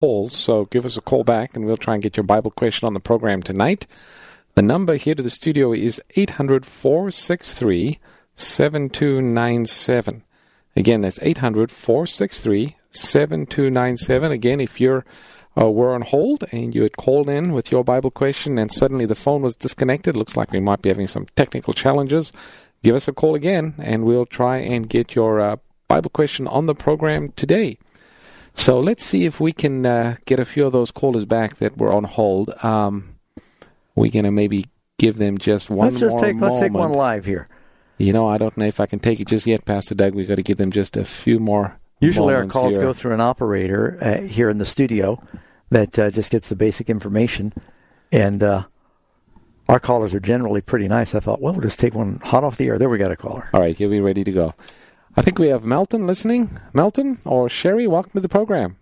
calls, so give us a call back and we'll try and get your Bible question on the program tonight. The number here to the studio is 800-463-7297. Again, that's 800-463-7297. Again, if you're were on hold and you had called in with your Bible question and suddenly the phone was disconnected, looks like we might be having some technical challenges, give us a call again and we'll try and get your Bible question on the program today. So let's see if we can get a few of those callers back that were on hold. We're going to maybe give them just one more moment. Let's take one live here. You know, I don't know if I can take it just yet, Pastor Doug. We've got to give them just a few more Usually our moments calls here. go through an operator here in the studio that just gets the basic information. And our callers are generally pretty nice. I thought, well, we'll just take one hot off the air. There we got a caller. All right, here we're ready to go. I think we have Melton listening. Melton or Sherry, welcome to the program.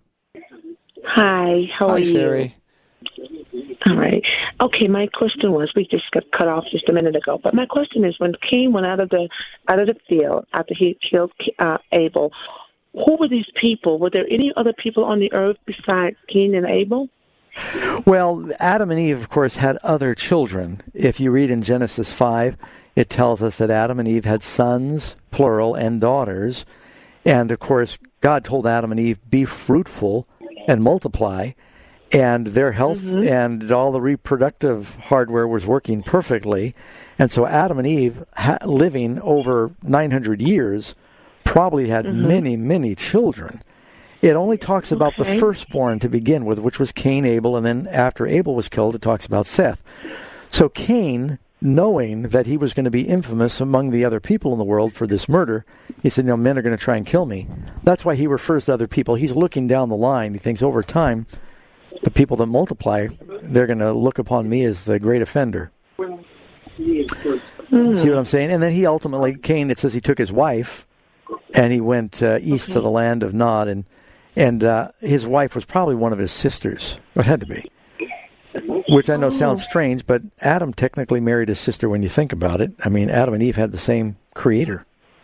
Hi, how are you? Hi, Sherry. All right. Okay, my question was, we just got cut off just a minute ago, but my question is, when Cain went out of the field after he killed Abel, who were these people? Were there any other people on the earth besides Cain and Abel? Well, Adam and Eve, of course, had other children. If you read in Genesis 5, it tells us that Adam and Eve had sons, plural, and daughters. And, of course, God told Adam and Eve, be fruitful and multiply. And their health and all the reproductive hardware was working perfectly. And so Adam and Eve, living over 900 years, probably had many, many children. It only talks about the firstborn to begin with, which was Cain, Abel, and then after Abel was killed, it talks about Seth. So Cain, knowing that he was going to be infamous among the other people in the world for this murder, he said, men are going to try and kill me. That's why he refers to other people. He's looking down the line. He thinks over time, the people that multiply, they're going to look upon me as the great offender. See what I'm saying? And then he ultimately, Cain, it says he took his wife, and he went east to the land of Nod, and his wife was probably one of his sisters. It had to be. Which I know sounds strange, but Adam technically married his sister when you think about it. I mean, Adam and Eve had the same creator.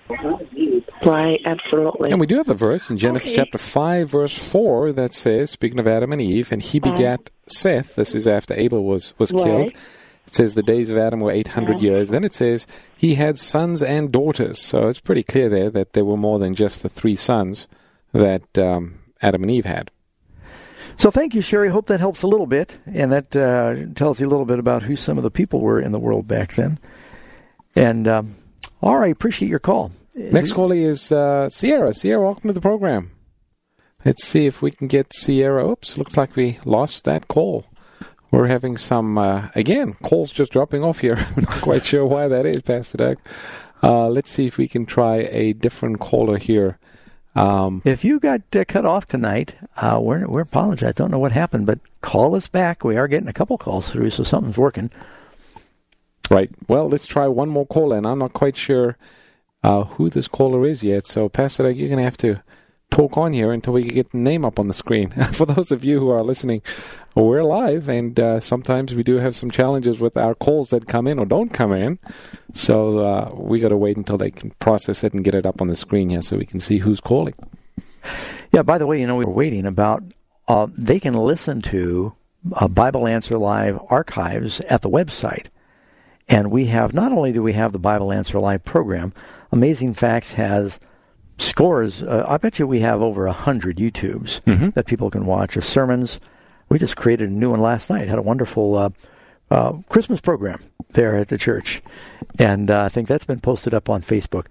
Right, absolutely. And we do have a verse in Genesis chapter 5, verse 4 that says, speaking of Adam and Eve, and he begat Seth. This is after Abel was killed. It says the days of Adam were 800 years. Then it says he had sons and daughters. So it's pretty clear there that there were more than just the 3 sons that Adam and Eve had. So thank you, Sherry. Hope that helps a little bit. And that tells you a little bit about who some of the people were in the world back then. And all right, appreciate your call. Next caller is Sierra. Sierra, welcome to the program. Let's see if we can get Sierra. Oops, looks like we lost that call. We're having some, again, calls just dropping off here. I'm not quite sure why that is, Pastor Doug. Let's see if we can try a different caller here. If you got cut off tonight, we apologize. Don't know what happened, but call us back. We are getting a couple calls through, so something's working. Right. Well, let's try one more call, and I'm not quite sure who this caller is yet. So, Pastor Doug, you're going to have to talk on here until we can get the name up on the screen. For those of you who are listening, we're live, and sometimes we do have some challenges with our calls that come in or don't come in. So we got to wait until they can process it and get it up on the screen here so we can see who's calling. Yeah, by the way, we were waiting about, they can listen to Bible Answer Live archives at the website. And we have, not only do we have the Bible Answer Live program, Amazing Facts has scores. I bet you we have over 100 YouTubes that people can watch of sermons. We just created a new one last night. Had a wonderful Christmas program there at the church. And I think that's been posted up on Facebook.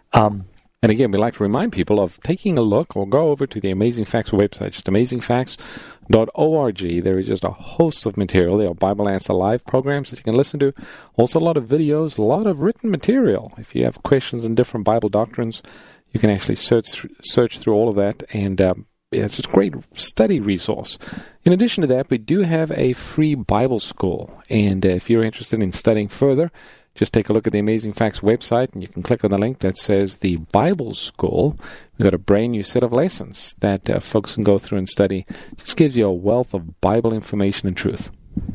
And again, we like to remind people of taking a look or go over to the Amazing Facts website, just amazingfacts.org. There is just a host of material. There are Bible Answer Live programs that you can listen to. Also a lot of videos, a lot of written material. If you have questions on different Bible doctrines, you can actually search through all of that, and it's just a great study resource. In addition to that, we do have a free Bible school, and if you're interested in studying further, just take a look at the Amazing Facts website, and you can click on the link that says the Bible School. We've got a brand new set of lessons that folks can go through and study. Just gives you a wealth of Bible information and truth.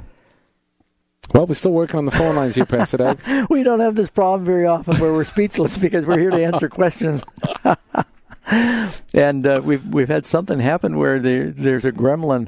Well, we're still working on the phone lines here, Pastor Doug. We don't have this problem very often where we're speechless because we're here to answer questions. And we've had something happen where there's a gremlin